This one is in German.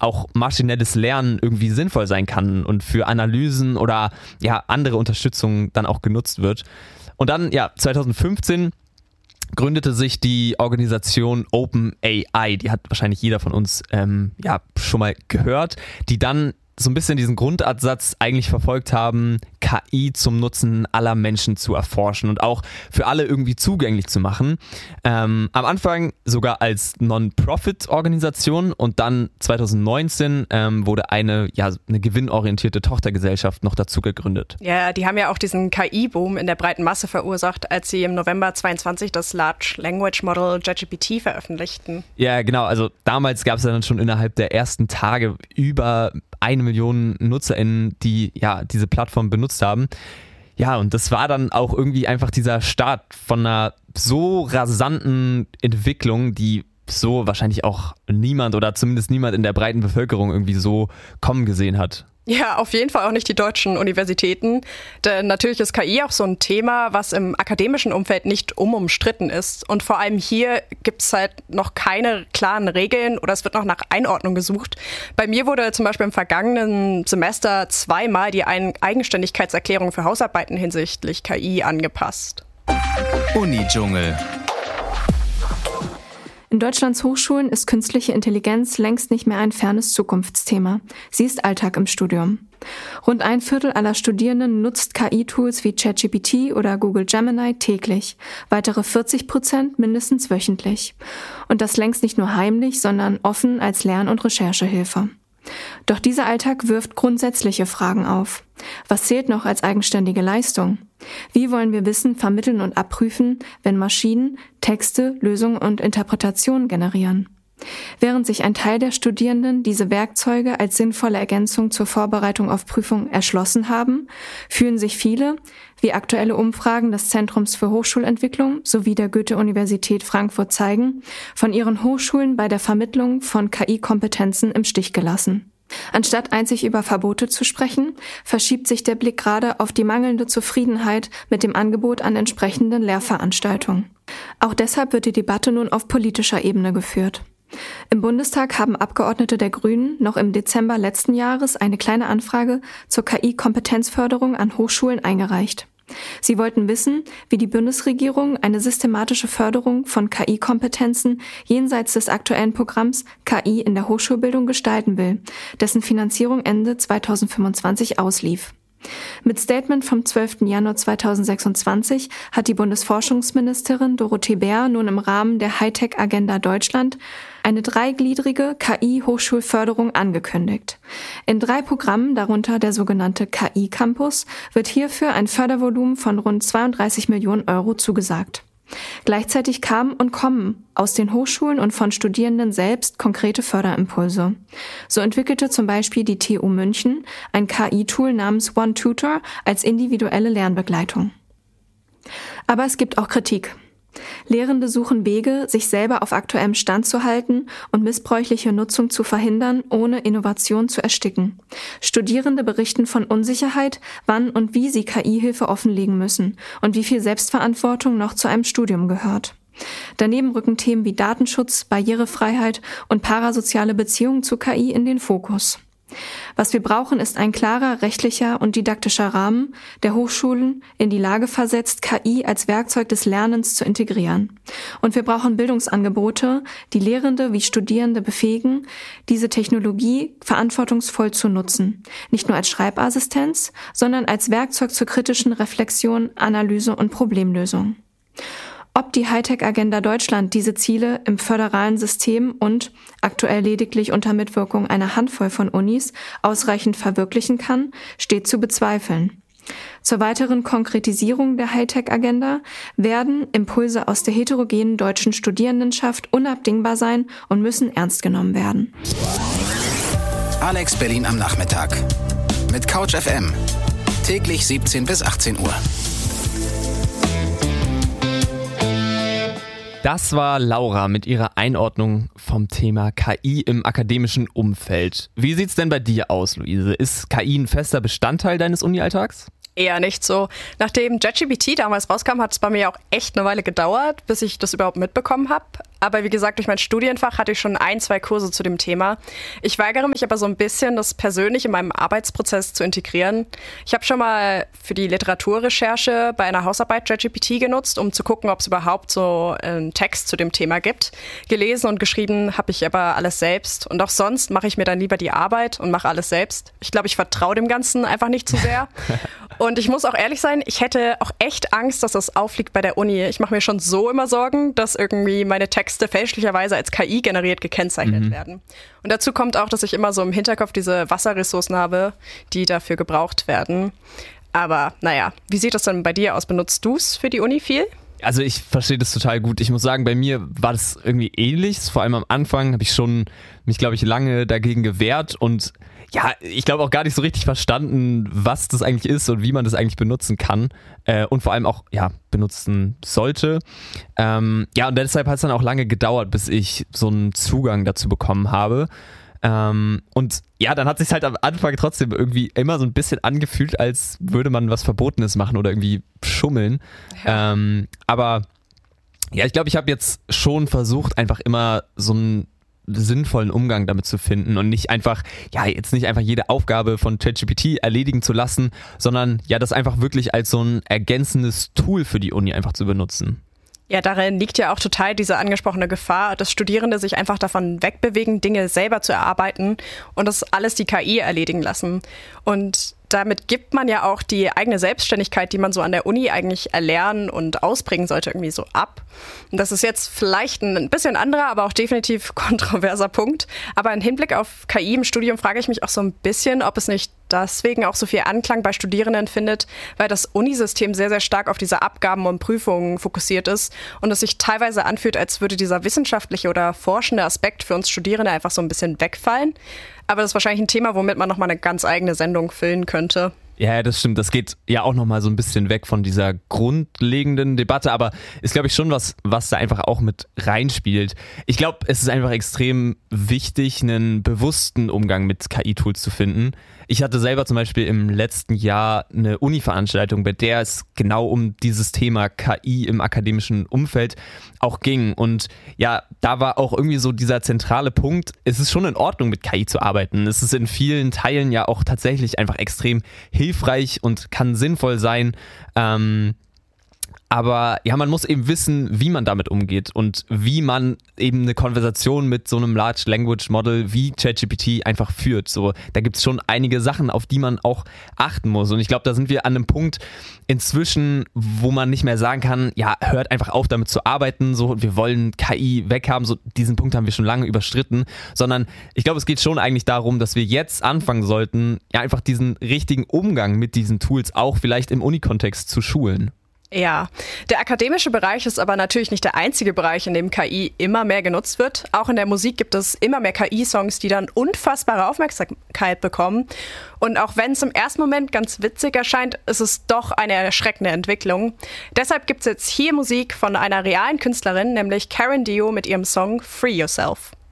auch maschinelles Lernen irgendwie sinnvoll sein kann und für Analysen oder andere Unterstützung dann auch genutzt wird. Und dann, 2015 gründete sich die Organisation OpenAI, die hat wahrscheinlich jeder von uns schon mal gehört, die dann so ein bisschen diesen Grundansatz eigentlich verfolgt haben, KI zum Nutzen aller Menschen zu erforschen und auch für alle irgendwie zugänglich zu machen. Am Anfang sogar als Non-Profit-Organisation und dann 2019 wurde eine gewinnorientierte Tochtergesellschaft noch dazu gegründet. Ja, die haben ja auch diesen KI-Boom in der breiten Masse verursacht, als sie im November 22 das Large Language Model ChatGPT veröffentlichten. Ja, genau. Also damals gab es dann schon innerhalb der ersten Tage über 1 Million NutzerInnen, die diese Plattform benutzt haben. Ja, und das war dann auch irgendwie einfach dieser Start von einer so rasanten Entwicklung, die so wahrscheinlich auch niemand oder zumindest niemand in der breiten Bevölkerung irgendwie so kommen gesehen hat. Ja, auf jeden Fall auch nicht die deutschen Universitäten, denn natürlich ist KI auch so ein Thema, was im akademischen Umfeld nicht umstritten ist. Und vor allem hier gibt es halt noch keine klaren Regeln oder es wird noch nach Einordnung gesucht. Bei mir wurde zum Beispiel im vergangenen Semester 2-mal die Eigenständigkeitserklärung für Hausarbeiten hinsichtlich KI angepasst. Uni-Dschungel. In Deutschlands Hochschulen ist künstliche Intelligenz längst nicht mehr ein fernes Zukunftsthema. Sie ist Alltag im Studium. Rund 1/4 aller Studierenden nutzt KI-Tools wie ChatGPT oder Google Gemini täglich, weitere 40% mindestens wöchentlich. Und das längst nicht nur heimlich, sondern offen als Lern- und Recherchehilfe. Doch dieser Alltag wirft grundsätzliche Fragen auf. Was zählt noch als eigenständige Leistung? Wie wollen wir Wissen vermitteln und abprüfen, wenn Maschinen Texte, Lösungen und Interpretationen generieren? Während sich ein Teil der Studierenden diese Werkzeuge als sinnvolle Ergänzung zur Vorbereitung auf Prüfungen erschlossen haben, fühlen sich viele, wie aktuelle Umfragen des Zentrums für Hochschulentwicklung sowie der Goethe-Universität Frankfurt zeigen, von ihren Hochschulen bei der Vermittlung von KI-Kompetenzen im Stich gelassen. Anstatt einzig über Verbote zu sprechen, verschiebt sich der Blick gerade auf die mangelnde Zufriedenheit mit dem Angebot an entsprechenden Lehrveranstaltungen. Auch deshalb wird die Debatte nun auf politischer Ebene geführt. Im Bundestag haben Abgeordnete der Grünen noch im Dezember letzten Jahres eine kleine Anfrage zur KI-Kompetenzförderung an Hochschulen eingereicht. Sie wollten wissen, wie die Bundesregierung eine systematische Förderung von KI-Kompetenzen jenseits des aktuellen Programms KI in der Hochschulbildung gestalten will, dessen Finanzierung Ende 2025 auslief. Mit Statement vom 12. Januar 2026 hat die Bundesforschungsministerin Dorothee Bär nun im Rahmen der Hightech-Agenda Deutschland eine 3-gliedrige KI-Hochschulförderung angekündigt. In 3 Programmen, darunter der sogenannte KI-Campus, wird hierfür ein Fördervolumen von rund 32 Millionen Euro zugesagt. Gleichzeitig kamen und kommen aus den Hochschulen und von Studierenden selbst konkrete Förderimpulse. So entwickelte zum Beispiel die TU München ein KI-Tool namens OneTutor als individuelle Lernbegleitung. Aber es gibt auch Kritik. Lehrende suchen Wege, sich selber auf aktuellem Stand zu halten und missbräuchliche Nutzung zu verhindern, ohne Innovation zu ersticken. Studierende berichten von Unsicherheit, wann und wie sie KI-Hilfe offenlegen müssen und wie viel Selbstverantwortung noch zu einem Studium gehört. Daneben rücken Themen wie Datenschutz, Barrierefreiheit und parasoziale Beziehungen zu KI in den Fokus. Was wir brauchen, ist ein klarer rechtlicher und didaktischer Rahmen, der Hochschulen in die Lage versetzt, KI als Werkzeug des Lernens zu integrieren. Und wir brauchen Bildungsangebote, die Lehrende wie Studierende befähigen, diese Technologie verantwortungsvoll zu nutzen. Nicht nur als Schreibassistenz, sondern als Werkzeug zur kritischen Reflexion, Analyse und Problemlösung. Ob die Hightech-Agenda Deutschland diese Ziele im föderalen System und, aktuell lediglich unter Mitwirkung einer Handvoll von Unis, ausreichend verwirklichen kann, steht zu bezweifeln. Zur weiteren Konkretisierung der Hightech-Agenda werden Impulse aus der heterogenen deutschen Studierendenschaft unabdingbar sein und müssen ernst genommen werden. Alex Berlin am Nachmittag mit Couch FM. Täglich 17 bis 18 Uhr. Das war Laura mit ihrer Einordnung vom Thema KI im akademischen Umfeld. Wie sieht's denn bei dir aus, Luise? Ist KI ein fester Bestandteil deines Uni-Alltags? Eher nicht so. Nachdem ChatGPT damals rauskam, hat es bei mir auch echt eine Weile gedauert, bis ich das überhaupt mitbekommen habe. aber wie gesagt, durch mein Studienfach hatte ich schon 1-2 Kurse zu dem Thema. Ich weigere mich aber so ein bisschen, das persönlich in meinem Arbeitsprozess zu integrieren. Ich habe schon mal für die Literaturrecherche bei einer Hausarbeit ChatGPT genutzt, um zu gucken, ob es überhaupt so einen Text zu dem Thema gibt. Gelesen und geschrieben habe ich aber alles selbst und auch sonst mache ich mir dann lieber die Arbeit und mache alles selbst. Ich glaube, ich vertraue dem Ganzen einfach nicht zu sehr. Und ich muss auch ehrlich sein, ich hätte auch echt Angst, dass das auffliegt bei der Uni. Ich mache mir schon so immer Sorgen, dass irgendwie meine Texte fälschlicherweise als KI generiert gekennzeichnet werden. Und dazu kommt auch, dass ich immer so im Hinterkopf diese Wasserressourcen habe, die dafür gebraucht werden. Aber naja, wie sieht das denn bei dir aus? Benutzt du es für die Uni viel? Also ich verstehe das total gut. Ich muss sagen, bei mir war das irgendwie ähnlich. Vor allem am Anfang habe ich schon mich, glaube ich, lange dagegen gewehrt und ja, ich glaube auch gar nicht so richtig verstanden, was das eigentlich ist und wie man das eigentlich benutzen kann und vor allem auch benutzen sollte. Und deshalb hat es dann auch lange gedauert, bis ich so einen Zugang dazu bekommen habe. Und ja, dann hat es sich halt am Anfang trotzdem irgendwie immer so ein bisschen angefühlt, als würde man was Verbotenes machen oder irgendwie schummeln. Ja. Aber ja, ich glaube, ich habe jetzt schon versucht, einfach immer so einen sinnvollen Umgang damit zu finden und nicht einfach jede Aufgabe von ChatGPT erledigen zu lassen, sondern ja, das einfach wirklich als so ein ergänzendes Tool für die Uni einfach zu benutzen. Ja, darin liegt ja auch total diese angesprochene Gefahr, dass Studierende sich einfach davon wegbewegen, Dinge selber zu erarbeiten und das alles die KI erledigen lassen. Und damit gibt man ja auch die eigene Selbstständigkeit, die man so an der Uni eigentlich erlernen und ausbringen sollte, irgendwie so ab. Und das ist jetzt vielleicht ein bisschen anderer, aber auch definitiv kontroverser Punkt. Aber im Hinblick auf KI im Studium frage ich mich auch so ein bisschen, ob es nicht deswegen auch so viel Anklang bei Studierenden findet, weil das Unisystem sehr, sehr stark auf diese Abgaben und Prüfungen fokussiert ist und es sich teilweise anfühlt, als würde dieser wissenschaftliche oder forschende Aspekt für uns Studierende einfach so ein bisschen wegfallen. Aber das ist wahrscheinlich ein Thema, womit man nochmal eine ganz eigene Sendung füllen könnte. Ja, das stimmt. Das geht ja auch nochmal so ein bisschen weg von dieser grundlegenden Debatte, aber ist, glaube ich, schon was da einfach auch mit reinspielt. Ich glaube, es ist einfach extrem wichtig, einen bewussten Umgang mit KI-Tools zu finden. Ich hatte selber zum Beispiel im letzten Jahr eine Uni-Veranstaltung, bei der es genau um dieses Thema KI im akademischen Umfeld auch ging. Und ja, da war auch irgendwie so dieser zentrale Punkt, es ist schon in Ordnung, mit KI zu arbeiten. Es ist in vielen Teilen ja auch tatsächlich einfach extrem hilfreich und kann sinnvoll sein. Aber ja, man muss eben wissen, wie man damit umgeht und wie man eben eine Konversation mit so einem Large Language Model wie ChatGPT einfach führt. So, da gibt es schon einige Sachen, auf die man auch achten muss. Und ich glaube, da sind wir an einem Punkt inzwischen, wo man nicht mehr sagen kann, ja, hört einfach auf, damit zu arbeiten. So, wir wollen KI weghaben. So, diesen Punkt haben wir schon lange überschritten. Sondern ich glaube, es geht schon eigentlich darum, dass wir jetzt anfangen sollten, ja, einfach diesen richtigen Umgang mit diesen Tools auch vielleicht im Uni-Kontext zu schulen. Ja, der akademische Bereich ist aber natürlich nicht der einzige Bereich, in dem KI immer mehr genutzt wird. Auch in der Musik gibt es immer mehr KI-Songs, die dann unfassbare Aufmerksamkeit bekommen. Und auch wenn es im ersten Moment ganz witzig erscheint, ist es doch eine erschreckende Entwicklung. Deshalb gibt es jetzt hier Musik von einer realen Künstlerin, nämlich Karen Dio mit ihrem Song Free Yourself.